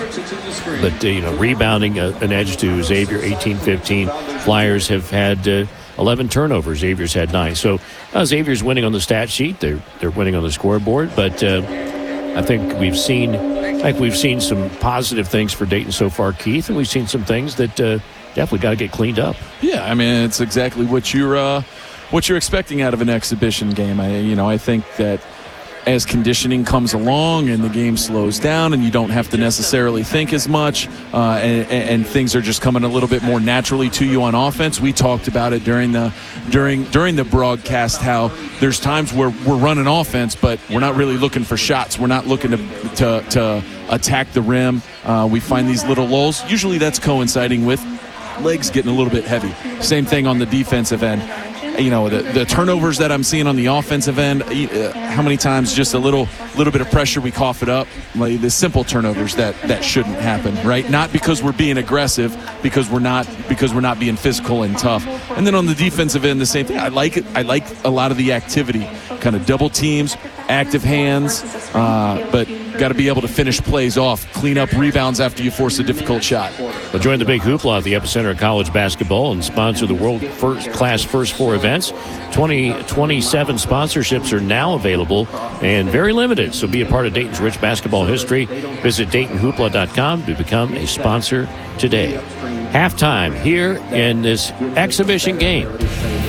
but, uh, you know, rebounding uh, an edge to Xavier eighteen fifteen. Flyers have had uh, eleven turnovers. Xavier's had nine. So uh, Xavier's winning on the stat sheet. They're they're winning on the scoreboard. But uh, I think we've seen like we've seen some positive things for Dayton so far, Keith, and we've seen some things that uh, definitely got to get cleaned up. Yeah, I mean, it's exactly what you're uh, what you're expecting out of an exhibition game. I you know I think that as conditioning comes along and the game slows down and you don't have to necessarily think as much uh, and, and things are just coming a little bit more naturally to you on offense. We talked about it during the during during the broadcast how there's times where we're running offense but we're not really looking for shots. We're not looking to to, to attack the rim. Uh, we find these little lulls. Usually that's coinciding with legs getting a little bit heavy. Same thing on the defensive end. You know, the, the turnovers that I'm seeing on the offensive end, uh, how many times just a little little bit of pressure, we cough it up. Like the simple turnovers that, that shouldn't happen, right? Not because we're being aggressive, because we're not because we're not being physical and tough. And then on the defensive end, the same thing. I like it. I like a lot of the activity, kind of double teams, active hands, uh, but got to be able to finish plays off, clean up rebounds after you force a difficult shot. Well, join the big hoopla at the epicenter of college basketball and sponsor the world first class first four events. twenty twenty-seven sponsorships are now available and very limited, so be a part of Dayton's rich basketball history. Visit Dayton Hoopla dot com to become a sponsor today. Halftime here in this exhibition game.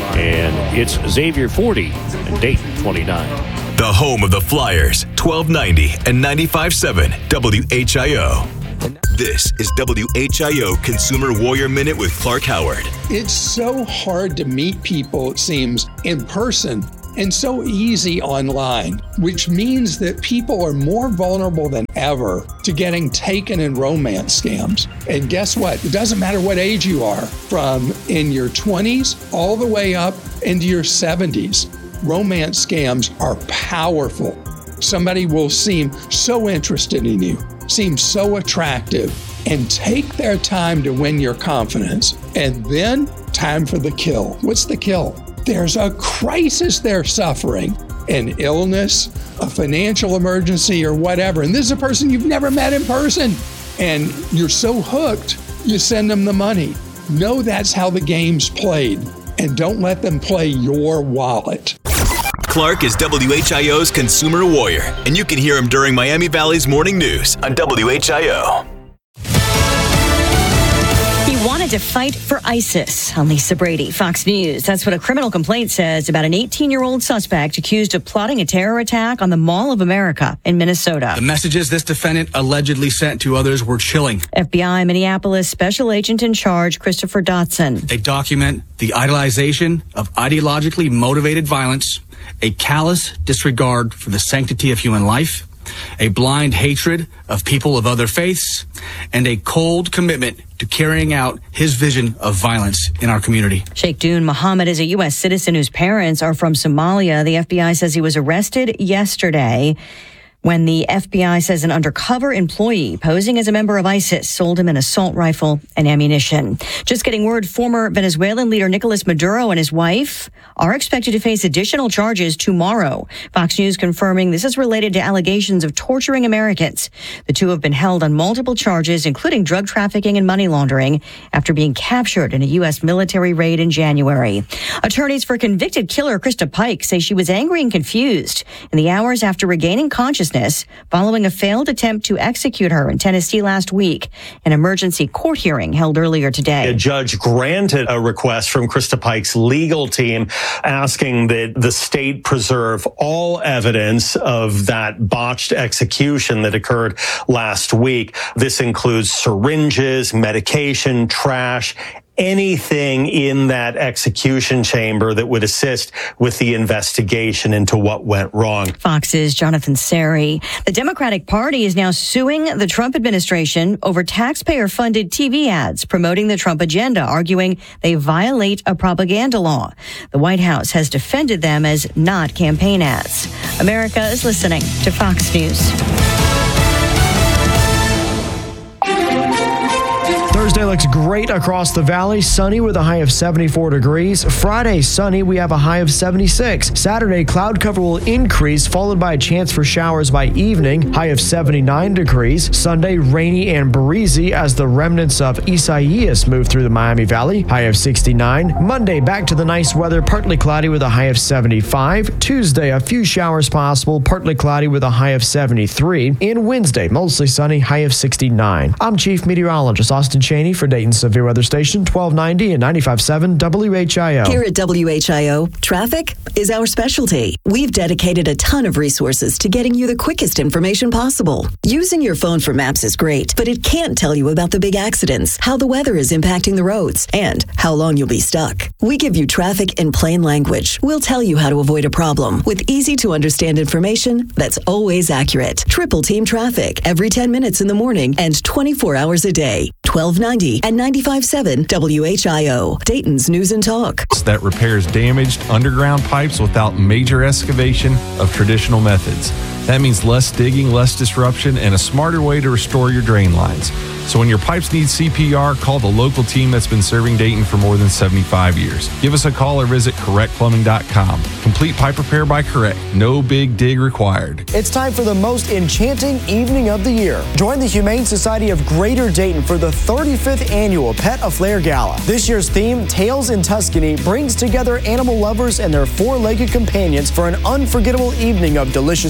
And it's Xavier forty and Dayton twenty-nine. The home of the Flyers, twelve ninety and ninety-five point seven W H I O. This is W H I O Consumer Warrior Minute with Clark Howard. It's so hard to meet people, it seems, in person, and so easy online, which means that people are more vulnerable than ever to getting taken in romance scams. And guess what? It doesn't matter what age you are, from in your twenties all the way up into your seventies. Romance scams are powerful. Somebody will seem so interested in you, seem so attractive, and take their time to win your confidence. And then, time for the kill. What's the kill? There's a crisis they're suffering, an illness, a financial emergency, or whatever. And this is a person you've never met in person. And you're so hooked, you send them the money. Know that's how the game's played. And don't let them play your wallet. Clark is W H I O's Consumer Warrior, and you can hear him during Miami Valley's Morning News on W H I O. He wanted to fight for ISIS. I'm Lisa Brady, Fox News. That's what a criminal complaint says about an eighteen-year-old suspect accused of plotting a terror attack on the Mall of America in Minnesota. The messages this defendant allegedly sent to others were chilling. F B I Minneapolis Special Agent in Charge Christopher Dotson. They document the idolization of ideologically motivated violence, a callous disregard for the sanctity of human life, a blind hatred of people of other faiths, and a cold commitment to carrying out his vision of violence in our community. Sheikh Dune Mohammed is a U S citizen whose parents are from Somalia. The F B I says he was arrested yesterday when the F B I says an undercover employee posing as a member of ISIS sold him an assault rifle and ammunition. Just getting word, former Venezuelan leader Nicolas Maduro and his wife are expected to face additional charges tomorrow. Fox News confirming this is related to allegations of torturing Americans. The two have been held on multiple charges, including drug trafficking and money laundering, after being captured in a U S military raid in January. Attorneys for convicted killer Krista Pike say she was angry and confused in the hours after regaining consciousness following a failed attempt to execute her in Tennessee last week. An emergency court hearing held earlier today. A judge granted a request from Krista Pike's legal team asking that the state preserve all evidence of that botched execution that occurred last week. This includes syringes, medication, trash, anything in that execution chamber that would assist with the investigation into what went wrong. Fox's Jonathan Seri. The Democratic Party is now suing the Trump administration over taxpayer-funded T V ads promoting the Trump agenda, arguing they violate a propaganda law. The White House has defended them as not campaign ads. America is listening to Fox News. Thursday looks great across the valley. Sunny with a high of seventy-four degrees. Friday, sunny. We have a high of seventy-six. Saturday, cloud cover will increase, followed by a chance for showers by evening. High of seventy-nine degrees. Sunday, rainy and breezy as the remnants of Isaias move through the Miami Valley. High of sixty-nine. Monday, back to the nice weather. Partly cloudy with a high of seventy-five. Tuesday, a few showers possible. Partly cloudy with a high of seventy-three. And Wednesday, mostly sunny. High of sixty-nine. I'm Chief Meteorologist Austin Cheney for Dayton's Severe Weather Station, twelve ninety and ninety-five point seven W H I O. Here at W H I O, traffic is our specialty. We've dedicated a ton of resources to getting you the quickest information possible. Using your phone for maps is great, but it can't tell you about the big accidents, how the weather is impacting the roads, and how long you'll be stuck. We give you traffic in plain language. We'll tell you how to avoid a problem with easy-to-understand information that's always accurate. Triple Team Traffic every ten minutes in the morning and twenty-four hours a day. twelve ninety and ninety-five point seven W H I O, Dayton's News and Talk. That repairs damaged underground pipes without major excavation of traditional methods. That means less digging, less disruption, and a smarter way to restore your drain lines. So when your pipes need C P R, call the local team that's been serving Dayton for more than seventy-five years. Give us a call or visit correct plumbing dot com. Complete pipe repair by Correct. No big dig required. It's time for the most enchanting evening of the year. Join the Humane Society of Greater Dayton for the thirty-fifth annual Pet a Flair Gala. This year's theme, Tales in Tuscany, brings together animal lovers and their four-legged companions for an unforgettable evening of delicious food,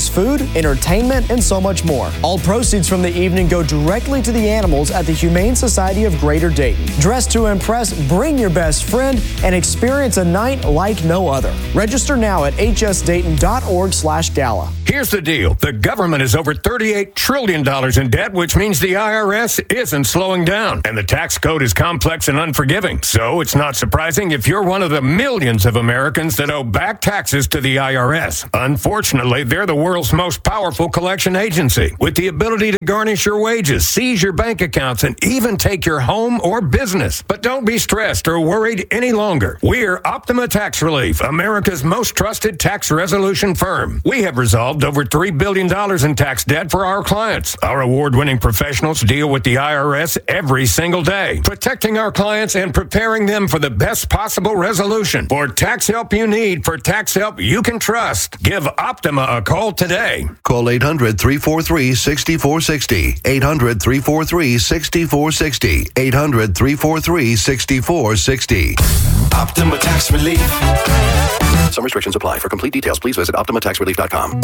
entertainment, and so much more. All proceeds from the evening go directly to the animals at the Humane Society of Greater Dayton. Dress to impress, bring your best friend, and experience a night like no other. Register now at h s dayton dot org slash gala. Here's the deal. The government is over thirty-eight trillion dollars in debt, which means the I R S isn't slowing down. And the tax code is complex and unforgiving. So it's not surprising if you're one of the millions of Americans that owe back taxes to the I R S. Unfortunately, they're the world's most powerful collection agency, with the ability to garnish your wages, seize your bank accounts, and even take your home or business. But don't be stressed or worried any longer. We're Optima Tax Relief, America's most trusted tax resolution firm. We have resolved over three billion dollars in tax debt for our clients. Our award-winning professionals deal with the I R S every single day, protecting our clients and preparing them for the best possible resolution. For tax help you need, for tax help you can trust, give Optima a call today. Call eight hundred, three four three, six four six zero. eight hundred, three four three, six four six zero. eight hundred, three four three, six four six zero. Optima Tax Relief. Some restrictions apply. For complete details, please visit optima tax relief dot com.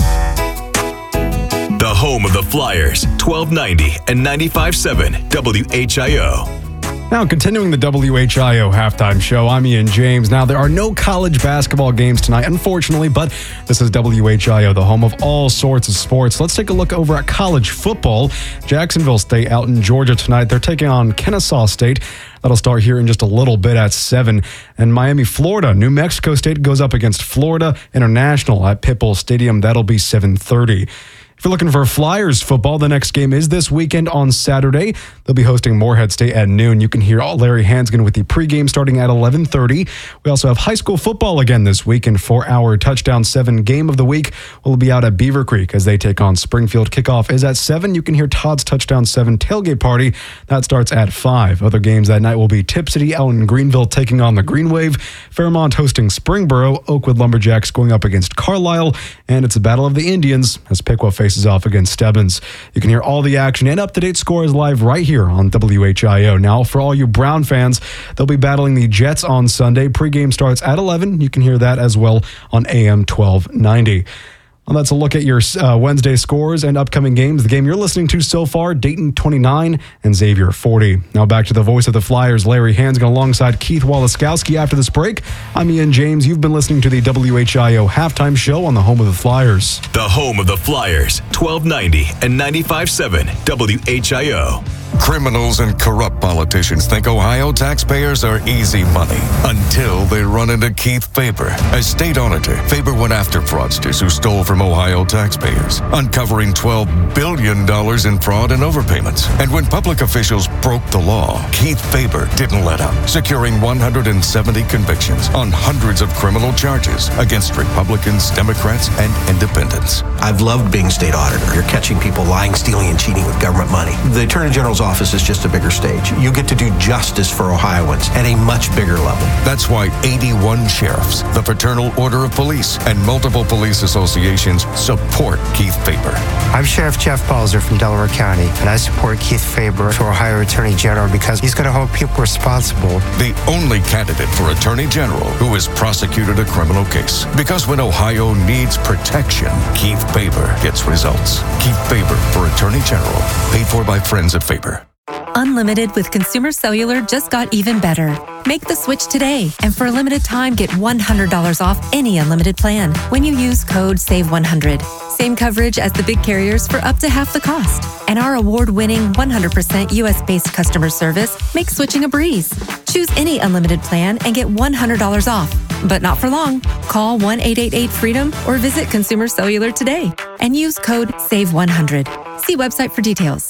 The home of the Flyers, twelve ninety and ninety-five point seven W H I O. Now, continuing the W H I O halftime show, I'm Ian James. Now, there are no college basketball games tonight, unfortunately, but this is W H I O, the home of all sorts of sports. Let's take a look over at college football. Jacksonville State out in Georgia tonight. They're taking on Kennesaw State. That'll start here in just a little bit at seven. And Miami, Florida. New Mexico State goes up against Florida International at Pitbull Stadium. That'll be seven thirty. If you're looking for Flyers football, the next game is this weekend on Saturday. They'll be hosting Morehead State at noon. You can hear Larry Hansgen with the pregame starting at eleven thirty. We also have high school football again this week, and for our Touchdown seven game of the week, we'll be out at Beaver Creek as they take on Springfield. Kickoff is at seven. You can hear Todd's Touchdown seven tailgate party. That starts at five. Other games that night will be Tip City out in Greenville taking on the Green Wave, Fairmont hosting Springboro, Oakwood Lumberjacks going up against Carlisle, and it's a battle of the Indians as Piqua faces off against Stebbins. You can hear all the action and up-to-date scores live right here on W H I O. Now, for all you Brown fans, they'll be battling the Jets on Sunday. Pre-game starts at eleven. You can hear that as well on A M twelve ninety. Well, that's a look at your uh, Wednesday scores and upcoming games. The game you're listening to so far, Dayton twenty-nine and Xavier forty. Now back to the voice of the Flyers, Larry Hansgen, alongside Keith Walaskowski after this break. I'm Ian James. You've been listening to the W H I O halftime show on the home of the Flyers. The home of the Flyers, twelve ninety and ninety-five point seven W H I O. Criminals and corrupt politicians think Ohio taxpayers are easy money until they run into Keith Faber. As state auditor, Faber went after fraudsters who stole from Ohio taxpayers, uncovering twelve billion dollars in fraud and overpayments. And when public officials broke the law, Keith Faber didn't let up, securing one hundred seventy convictions on hundreds of criminal charges against Republicans, Democrats, and independents. I've loved being state auditor. You're catching people lying, stealing, and cheating with government money. The Attorney General's office is just a bigger stage. You get to do justice for Ohioans at a much bigger level. That's why eighty-one sheriffs, the Fraternal Order of Police, and multiple police associations support Keith Faber. I'm Sheriff Jeff Balzer from Delaware County, and I support Keith Faber for Ohio Attorney General because he's going to hold people responsible. The only candidate for Attorney General who has prosecuted a criminal case. Because when Ohio needs protection, Keith Faber gets results. Keith Faber for Attorney General. Paid for by friends at Faber. Unlimited with Consumer Cellular just got even better. Make the switch today, and for a limited time, get one hundred dollars off any unlimited plan when you use code save one hundred. Same coverage as the big carriers for up to half the cost. And our award-winning one hundred percent U S-based customer service makes switching a breeze. Choose any unlimited plan and get one hundred dollars off. But not for long. Call one eight eight eight freedom or visit Consumer Cellular today and use code save one hundred. See website for details.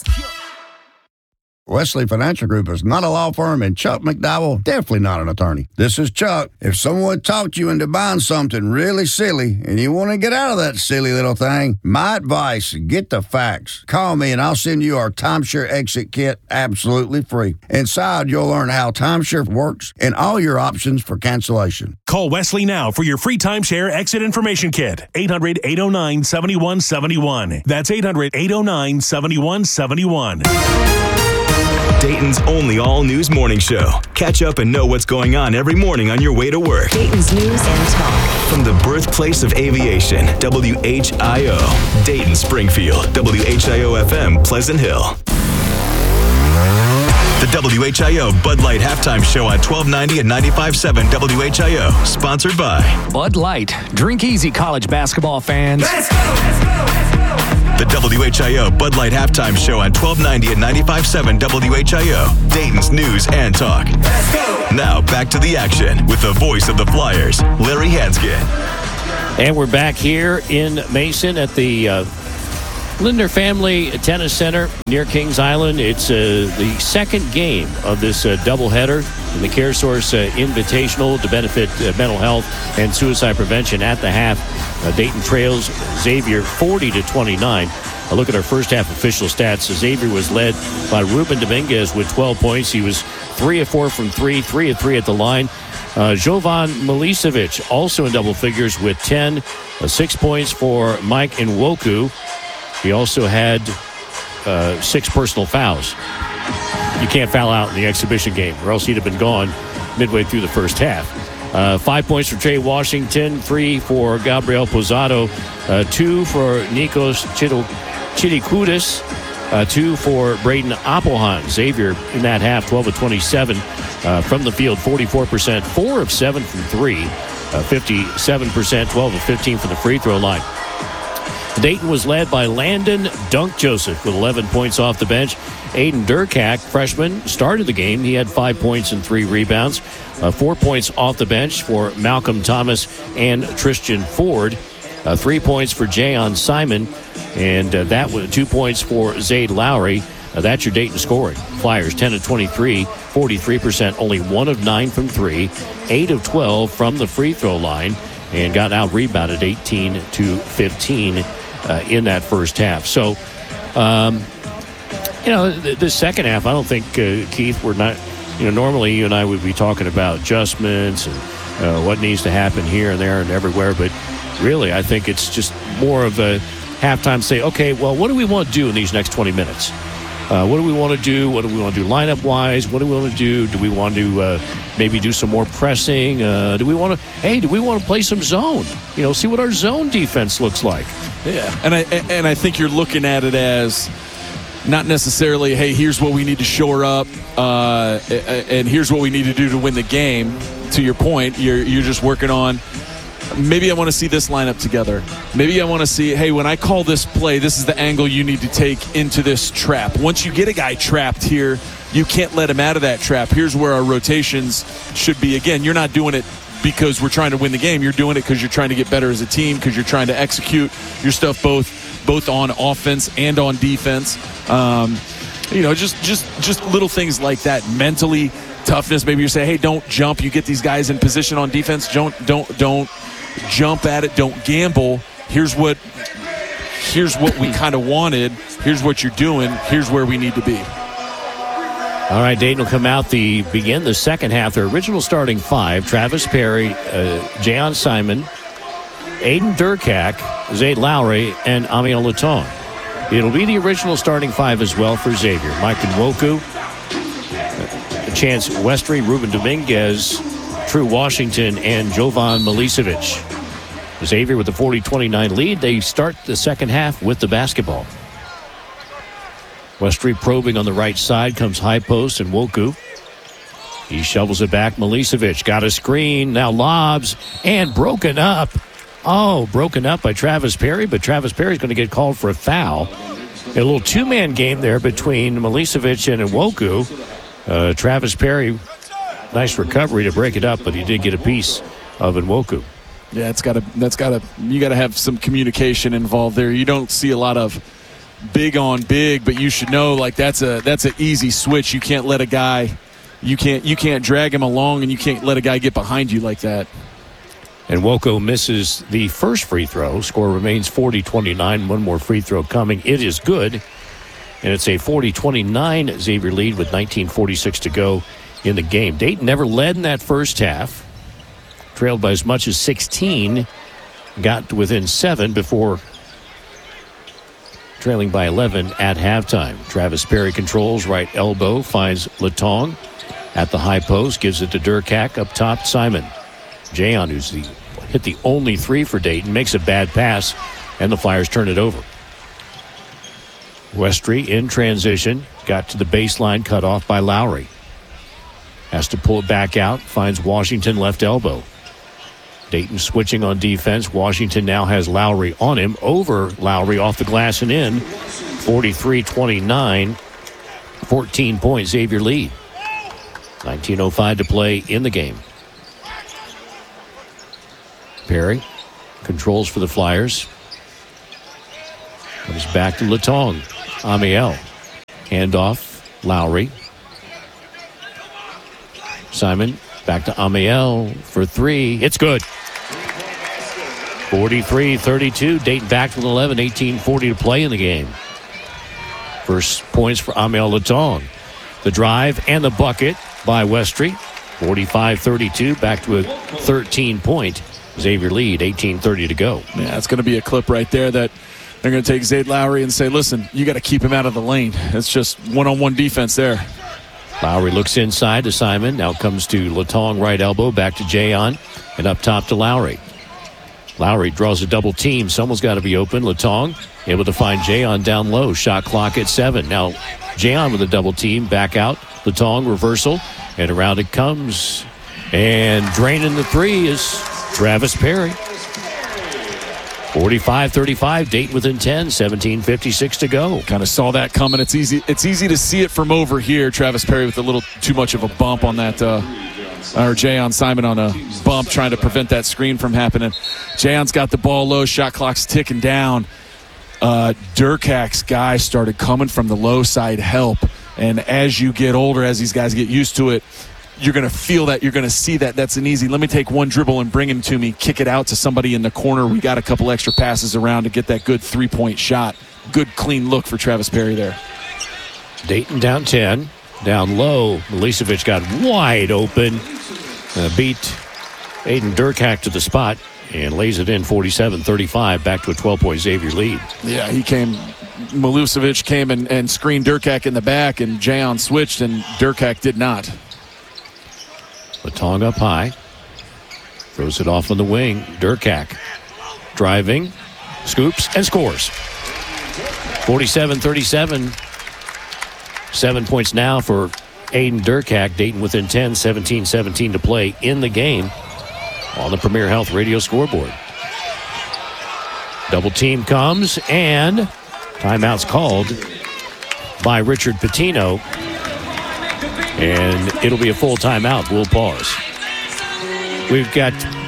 Wesley Financial Group is not a law firm, and Chuck McDowell definitely not an attorney. This is Chuck. If someone talked you into buying something really silly and you want to get out of that silly little thing, my advice, get the facts. Call me and I'll send you our timeshare exit kit absolutely free. Inside, you'll learn how timeshare works and all your options for cancellation. Call Wesley now for your free timeshare exit information kit. eight hundred, eight oh nine, seven one seven one. That's eight hundred, eight oh nine, seven one seven one. Dayton's only all-news morning show. Catch up and know what's going on every morning on your way to work. Dayton's News and Talk. From the birthplace of aviation, W H I O, Dayton, Springfield, W H I O F M, Pleasant Hill. The W H I O Bud Light Halftime Show on twelve ninety and ninety-five point seven W H I O. Sponsored by Bud Light. Drink easy, college basketball fans. Let's go, let's go, let's go, let's go. The W H I O Bud Light Halftime Show on twelve ninety and ninety-five point seven W H I O. Dayton's News and Talk. Let's go. Now back to the action with the voice of the Flyers, Larry Hanskin. And we're back here in Mason at the uh, Lindner Family Tennis Center near Kings Island. It's uh, the second game of this uh, doubleheader in the CareSource uh, Invitational to benefit uh, mental health and suicide prevention at the half. Uh, Dayton trails Xavier forty to twenty-nine. A look at our first half official stats. Xavier was led by Ruben Dominguez with twelve points. He was three of four from three, three of three at the line. Uh, Jovan Milicevic also in double figures with ten. Uh, six points for Mike Nwoku. He also had uh, six personal fouls. You can't foul out in the exhibition game, or else he'd have been gone midway through the first half. Uh, five points for Trey Washington, three for Gabriel Posado, uh, two for Nikos Chidikudis, uh, two for Braden Appelhan. Xavier in that half, twelve of twenty-seven uh, from the field, forty-four percent, four of seven from three, uh, fifty-seven percent, twelve of fifteen from the free throw line. Dayton was led by Landon Dunk Joseph with eleven points off the bench. Aiden Durkak, freshman, started the game. He had five points and three rebounds. Uh, four points off the bench for Malcolm Thomas and Tristan Ford. Uh, three points for Jayon Simon. And uh, that was two points for Zayd Lowry. Uh, that's your Dayton scoring. Flyers ten of twenty-three, forty-three percent, only one of nine from three, eight of twelve from the free throw line, and got out rebounded eighteen to fifteen. Uh, in that first half. So, um, you know, the, the second half, I don't think, uh, Keith, we're not, you know, normally you and I would be talking about adjustments and uh, what needs to happen here and there and everywhere. But really, I think it's just more of a halftime say, okay, well, what do we want to do in these next twenty minutes? Uh, what do we want to do? What do we want to do lineup-wise? What do we want to do? Do we want to uh, maybe do some more pressing? Uh, do we want to, hey, do we want to play some zone? You know, see what our zone defense looks like. Yeah, and I and I think you're looking at it as not necessarily, hey, here's what we need to shore up, uh, and here's what we need to do to win the game. To your point, you're you're just working on, maybe I want to see this lineup together. Maybe I want to see, hey, when I call this play, this is the angle you need to take into this trap. Once you get a guy trapped here, you can't let him out of that trap. Here's where our rotations should be. Again, you're not doing it because we're trying to win the game. You're doing it because you're trying to get better as a team, because you're trying to execute your stuff both both on offense and on defense. Um, you know, just just just little things like that. Mentally, toughness. Maybe you say, hey, don't jump. You get these guys in position on defense. Don't don't don't jump at it. Don't gamble. Here's what here's what we kind of wanted. Here's what you're doing. Here's where we need to be. All right, Dayton will come out the begin the second half. Their original starting five: Travis Perry, uh, Jayon Simon, Aiden Durkak, Zayd Lowry, and Amiel Laton. It'll be the original starting five as well for Xavier. Mike Nwoku, uh, Chance Westry, Ruben Dominguez, True Washington, and Jovan Milicevic. Xavier with the forty twenty-nine lead. They start the second half with the basketball. Westry probing on the right side, comes high post, and Nwoku. He shovels it back. Milicevic got a screen, now lobs, and broken up. Oh, broken up by Travis Perry, but Travis Perry's going to get called for a foul. A little two-man game there between Milicevic and Nwoku. Uh, Travis Perry, nice recovery to break it up, but he did get a piece of Nwoku. Yeah, it's got to. That's got to. You got to have some communication involved there. You don't see a lot of big on big, but you should know, like, that's a that's an easy switch. You can't let a guy, you can't you can't drag him along, and you can't let a guy get behind you like that. And Nwoku misses the first free throw. Score remains forty twenty-nine. One more free throw coming. It is good. And it's a forty twenty-nine Xavier lead with nineteen forty-six to go in the game. Dayton never led in that first half. Trailed by as much as sixteen. Got to within seven before trailing by eleven at halftime. Travis Perry controls, right elbow, finds Latong at the high post, gives it to Durkak. Up top, Simon. Jayon, who's the, hit the only three for Dayton, makes a bad pass, and the Flyers turn it over. Westry in transition, got to the baseline, cut off by Lowry. Has to pull it back out, finds Washington left elbow. Dayton switching on defense. Washington now has Lowry on him. Over Lowry, off the glass and in. forty-three twenty-nine. fourteen point Xavier lead. nineteen oh five to play in the game. Perry controls for the Flyers. Comes back to Latong. Amiel. Handoff. Lowry. Simon back to Amiel for three. It's good. forty-three thirty-two. Dayton back with eleven. eighteen forty to play in the game. First points for Amiel Latong. The drive and the bucket by Westry. forty-five thirty-two. Back to a thirteen point Xavier lead. eighteen thirty to go. Yeah, it's going to be a clip right there that they're going to take Zade Lowry and say, listen, you got to keep him out of the lane. It's just one-on-one defense there. Lowry looks inside to Simon. Now comes to Latong, right elbow. Back to Jayon. And up top to Lowry. Lowry draws a double team. Someone's got to be open. Latong able to find Jayon down low. Shot clock at seven. Now Jayon with a double team. Back out. Latong reversal. And around it comes. And draining the three is Travis Perry. forty-five thirty-five. Dayton within ten. seventeen fifty-six to go. Kind of saw that coming. It's easy It's easy to see it from over here. Travis Perry with a little too much of a bump on that, uh, or Jayon Simon on a bump trying to prevent that screen from happening. Jayon's got the ball low. Shot clock's ticking down. Uh, Durkak's guy started coming from the low side help. And as you get older, as these guys get used to it, you're going to feel that. You're going to see that. That's an easy, let me take one dribble and bring him to me, kick it out to somebody in the corner. We got a couple extra passes around to get that good three-point shot. Good, clean look for Travis Perry there. Dayton down ten. Down low, Milicevic got wide open. Uh, beat Aiden Durkak to the spot and lays it in forty-seven thirty-five. Back to a twelve-point Xavier lead. Yeah, he came, Milicevic came and, and screened Durkak in the back, and Jayon switched, and Durkak did not. Latong up high. Throws it off on the wing. Durkak driving, scoops, and scores. forty-seven thirty-seven. Seven points now for Aiden Durkak. Dayton within ten. seventeen seventeen to play in the game on the Premier Health Radio scoreboard. Double team comes, and timeout's called by Richard Pitino. And it'll be a full timeout. We'll pause. We've got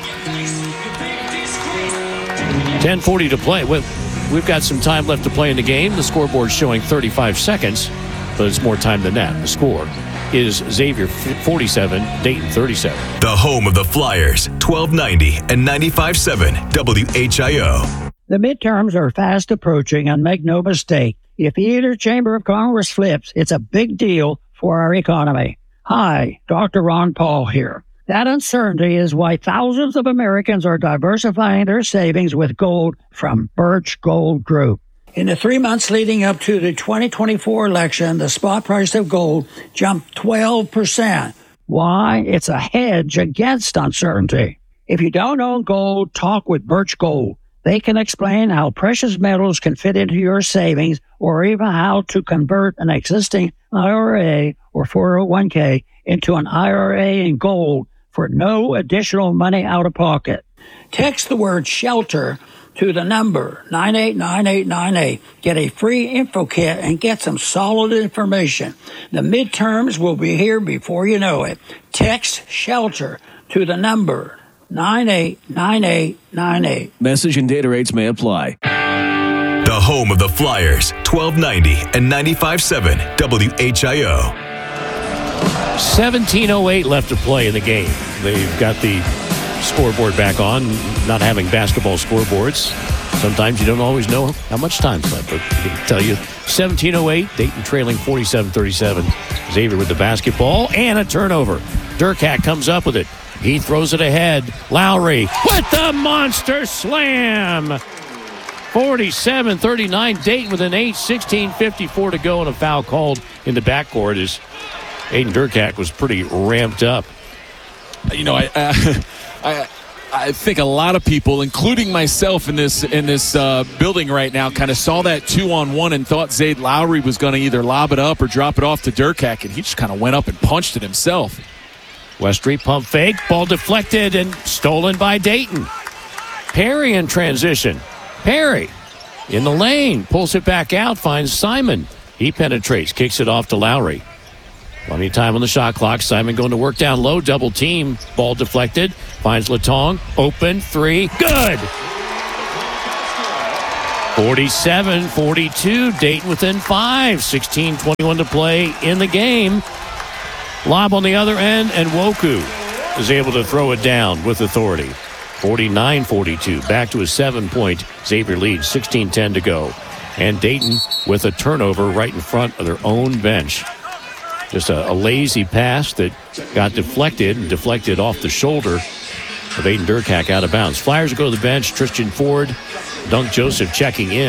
ten forty to play. We've got some time left to play in the game. The scoreboard's showing thirty-five seconds, but it's more time than that. The score is Xavier forty-seven, Dayton thirty-seven. The home of the Flyers, twelve ninety and ninety-five point seven W H I O. The midterms are fast approaching, and make no mistake, if either chamber of Congress flips, it's a big deal for our economy. Hi, Doctor Ron Paul here. That uncertainty is why thousands of Americans are diversifying their savings with gold from Birch Gold Group. In the three months leading up to the twenty twenty-four election, the spot price of gold jumped twelve percent. Why? It's a hedge against uncertainty. If you don't own gold, talk with Birch Gold. They can explain how precious metals can fit into your savings, or even how to convert an existing I R A or four oh one k into an I R A in gold for no additional money out of pocket. Text the word SHELTER to the number nine eight nine eight nine eight. Get a free info kit and get some solid information. The midterms will be here before you know it. Text SHELTER to the number nine eight nine eight nine eight. Message and data rates may apply. The home of the Flyers, twelve ninety and ninety-five point seven W H I O. seventeen oh eight left to play in the game. They've got the scoreboard back on, not having basketball scoreboards. Sometimes you don't always know how much time's left, but I can tell you seventeen oh eight, Dayton trailing forty-seven thirty-seven. Xavier with the basketball and a turnover. Durkak comes up with it. He throws it ahead. Lowry with the monster slam. forty-seven thirty-nine. Dayton with an eight, sixteen fifty-four to go, and a foul called in the backcourt as Aiden Durkak was pretty ramped up. You know, I, uh, I, I think a lot of people, including myself in this in this uh, building right now, kind of saw that two-on-one and thought Zayd Lowry was going to either lob it up or drop it off to Durkak, and he just kind of went up and punched it himself. Westry pump fake, ball deflected and stolen by Dayton. Perry in transition. Perry in the lane, pulls it back out, finds Simon. He penetrates, kicks it off to Lowry. Plenty of time on the shot clock. Simon going to work down low, double team. Ball deflected. Finds Latong. Open. Three. Good. forty-seven forty-two. Dayton within five. sixteen twenty-one to play in the game. Lob on the other end, and Woku is able to throw it down with authority. forty-nine forty-two. Back to a seven-point Xavier lead. sixteen ten to go. And Dayton with a turnover right in front of their own bench. Just a, a lazy pass that got deflected and deflected off the shoulder of Aiden Durkak out of bounds. Flyers go to the bench. Tristan Ford, Dunk Joseph checking in.